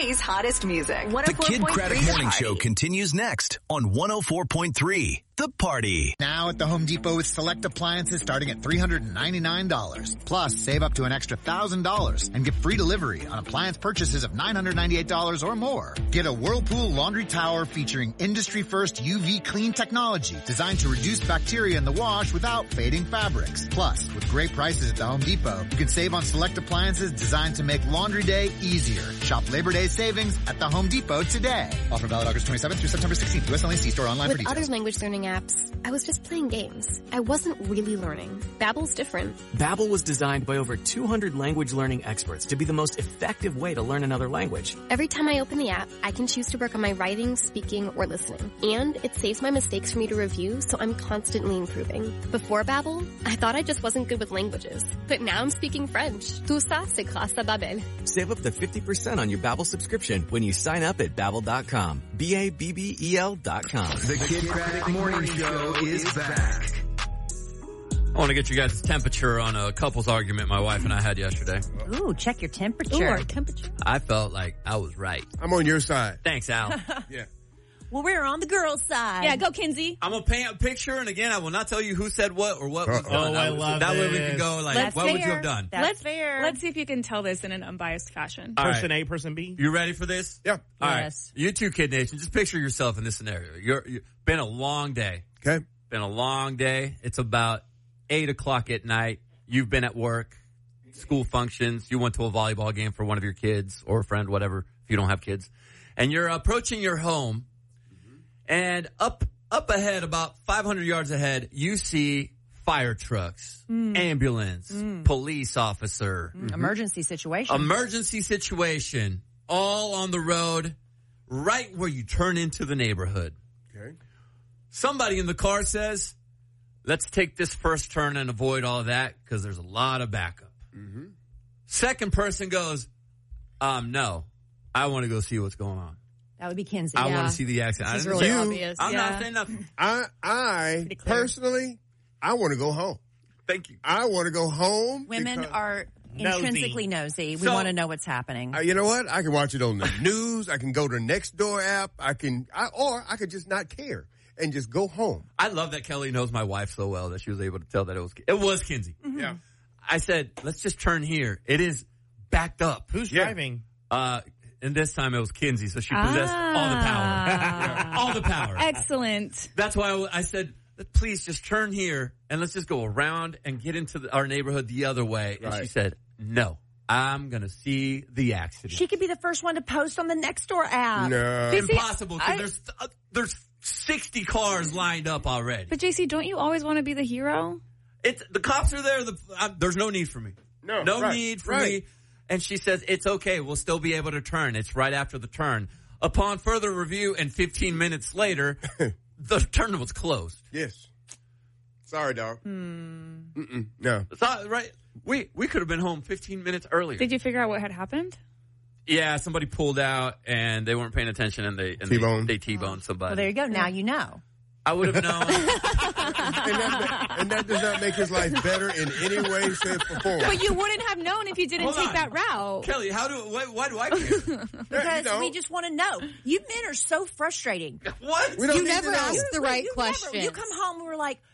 city's hottest music. The Kid Craddock Morning Show continues next on 104.3 The Party. Now at the Home Depot with select appliances starting at $399. Plus, save up to an extra $1,000 and get free delivery on appliance purchases of $998 or more. Get a Whirlpool laundry tower featuring industry-first UV clean technology designed to reduce bacteria in the wash without fading fabrics. Plus, with great prices at the Home Depot, you can save on select appliances designed to make laundry day easier. Shop Labor Day savings at the Home Depot today. Offer valid August 27th through September 16th. US only. See store online for With details. other language learning apps, I was just playing games. I wasn't really learning. Babbel's different. Babbel was designed by over 200 language learning experts to be the most effective way to learn another language. Every time I open the app, I can choose to work on my writing, speaking, or listening. And it saves my mistakes for me to review, so I'm constantly improving. Before Babbel, I thought I just wasn't good with languages. But now I'm speaking French. Tout ça, c'est grâce à Babbel. Save up to 50% on your Babbel subscription when you sign up at Babbel.com. Babbel.com. The Kid Craddock Morning Show is back. I want to get you guys' temperature on a couples argument my wife and I had yesterday. Ooh, check your temperature. Ooh, our temperature. I felt like I was right. I'm on your side. Thanks, Al. Yeah. Well, we're on the girls' side. Yeah, go Kinsey. I'm going to paint a picture, and again, I will not tell you who said what or what was done. I love that way we this. can go like, That's what would you fair. have done? That's fair. Let's see if you can tell this in an unbiased fashion. All Person right. A, person B. You ready for this? Yeah. All Yes. right. You two, Kid Nation, just picture yourself in this scenario. You've been a long day. Okay. Been a long day. It's about 8 o'clock at night. You've been at work, school functions. You went to a volleyball game for one of your kids or a friend, whatever, if you don't have kids. And you're approaching your home, and up ahead, about 500 yards ahead, you see fire trucks, ambulance, police officer, Emergency situation. emergency situation, all on the road, right where you turn into the neighborhood. Okay. Somebody in the car says, let's take this first turn and avoid all of that because there's a lot of backup. Mm-hmm. Second person goes, no, I want to go see what's going on. That would be Kinsey. I want to see the accident. This is I didn't really say- obvious. I'm Yeah. not saying nothing. I Pretty clear. personally, I want to go home. Thank you. I want to go home. Women because- are intrinsically nosy. We So- want to know what's happening. You know what? I can watch it on the news. I can go to the Nextdoor app. Or I could just not care and just go home. I love that Kelly knows my wife so well that she was able to tell that it was Kinsey. Yeah. I said, let's just turn here. It is backed up. Who's driving? And this time it was Kinsey, so she possessed all the power. All the power. Excellent. That's why I said, please just turn here and let's just go around and get into our neighborhood the other way. And she said, no, I'm going to see the accident. She could be the first one to post on the Nextdoor app. No. Impossible, because there's 60 cars lined up already. But JC, don't you always want to be the hero? The cops are there. There's no need for me. No, need for me. And she says, it's okay. We'll still be able to turn. It's right after the turn. Upon further review and 15 minutes later, the turn was closed. Yes. Sorry, dog. No. It's not, right? We could have been home 15 minutes earlier. Did you figure out what had happened? Yeah, somebody pulled out and they weren't paying attention and they T-boned somebody. Well, there you go. Now you know. I would have known. and that does not make his life better in any way, shape, or form. But you wouldn't have known if you didn't Hold take on. that route. Kelly, why do I care? Because we just want to know. You men are so frustrating. What? We don't You need never to know. ask the right question. You come home and we're like,